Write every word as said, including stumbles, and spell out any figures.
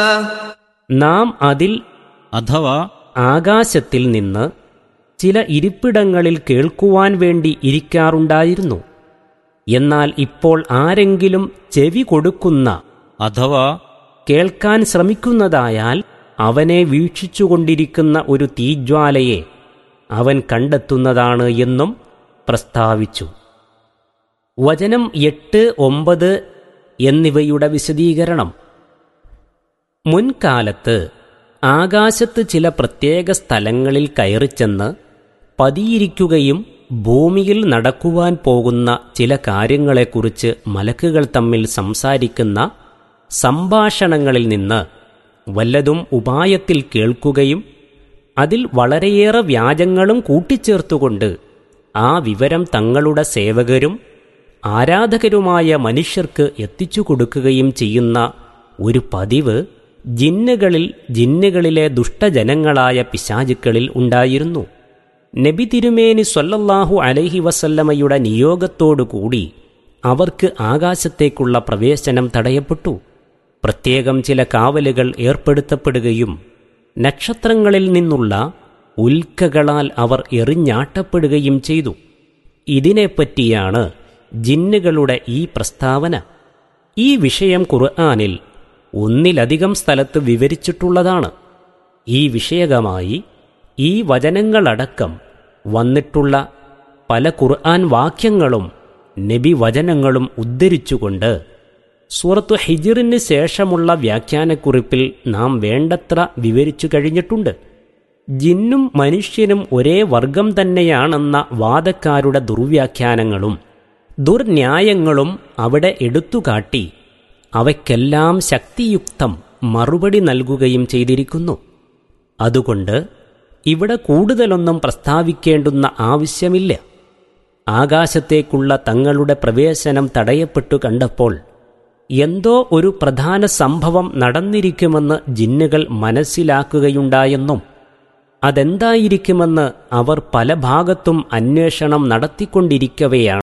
നാം അതിൽ അഥവാ ആകാശത്തിൽ നിന്ന് ചില ഇരിപ്പിടങ്ങളിൽ കേൾക്കുവാൻ വേണ്ടി ഇരിക്കാറുണ്ടായിരുന്നു. എന്നാൽ ഇപ്പോൾ ആരെങ്കിലും ചെവി കൊടുക്കുന്ന അഥവാ കേൾക്കാൻ ശ്രമിക്കുന്നതായാൽ അവനെ വീക്ഷിച്ചുകൊണ്ടിരിക്കുന്ന ഒരു തീജ്വാലയെ അവൻ കണ്ടെത്തുന്നതാണ് എന്നും പ്രസ്താവിച്ചു. വചനം എട്ട്, ഒമ്പത് എന്നിവയുടെ വിശദീകരണം. മുൻകാലത്ത് ആകാശത്ത് ചില പ്രത്യേക സ്ഥലങ്ങളിൽ കയറിച്ചെന്ന് പതിയിരിക്കുകയും ഭൂമിയിൽ നടക്കുവാൻ പോകുന്ന ചില കാര്യങ്ങളെക്കുറിച്ച് മലക്കുകൾ തമ്മിൽ സംസാരിക്കുന്ന സംഭാഷണങ്ങളിൽ നിന്ന് വല്ലതും ഉപായത്തിൽ കേൾക്കുകയും അതിൽ വളരെയേറെ വ്യാജങ്ങളും കൂട്ടിച്ചേർത്തുകൊണ്ട് ആ വിവരം തങ്ങളുടെ സേവകരും ആരാധകരുമായ മനുഷ്യർക്ക് എത്തിച്ചു കൊടുക്കുകയും ചെയ്യുന്ന ഒരു പതിവ് ജിന്നുകളിൽ ജിന്നുകളിലെ ദുഷ്ടജനങ്ങളായ പിശാചുക്കളിൽ ഉണ്ടായിരുന്നു. നബി തിരുമേനി സ്വല്ലല്ലാഹു അലൈഹി വസല്ലമയുടെ നിയോഗത്തോടുകൂടി അവർക്ക് ആകാശത്തേക്കുള്ള പ്രവേശനം തടയപ്പെട്ടു. പ്രത്യേകം ചില കാവലുകൾ ഏർപ്പെടുത്തപ്പെടുകയും നക്ഷത്രങ്ങളിൽ നിന്നുള്ള ഉൽക്കകളാൽ അവർ എറിഞ്ഞാട്ടപ്പെടുകയും ചെയ്തു. ഇതിനെപ്പറ്റിയാണ് ജിന്നുകളുടെ ഈ പ്രസ്താവന. ഈ വിഷയം ഖുർആനിൽ ഒന്നിലധികം സ്ഥലത്ത് വിവരിച്ചിട്ടുള്ളതാണ്. ഈ വിഷയകമായി ഈ വചനങ്ങളടക്കം വന്നിട്ടുള്ള പല ഖുർആൻ വാക്യങ്ങളും നബി വചനങ്ങളും ഉദ്ധരിച്ചുകൊണ്ട് സൂറത്തു ഹിജ്റിന് ശേഷമുള്ള വ്യാഖ്യാനക്കുറിപ്പിൽ നാം വേണ്ടത്ര വിവരിച്ചു കഴിഞ്ഞിട്ടുണ്ട്. ജിന്നും മനുഷ്യനും ഒരേ വർഗം തന്നെയാണെന്ന വാദക്കാരുടെ ദുർവ്യാഖ്യാനങ്ങളും ദുർന്യായങ്ങളും അവിടെ എടുത്തുകാട്ടി അവയ്ക്കെല്ലാം ശക്തിയുക്തം മറുപടി നൽകുകയും ചെയ്തിരിക്കുന്നു. അതുകൊണ്ട് ഇവിടെ കൂടുതലൊന്നും പ്രസ്താവിക്കേണ്ടുന്ന ആവശ്യമില്ല. ആകാശത്തേക്കുള്ള തങ്ങളുടെ പ്രവേശനം തടയപ്പെട്ടു കണ്ടപ്പോൾ എന്തോ ഒരു പ്രധാന സംഭവം നടന്നിരിക്കുമെന്ന് ജിന്നുകൾ മനസ്സിലാക്കുകയുണ്ടായെന്നും അതെന്തായിരിക്കുമെന്ന് അവർ പല ഭാഗത്തും അന്വേഷണം നടത്തിക്കൊണ്ടിരിക്കവെയാണ്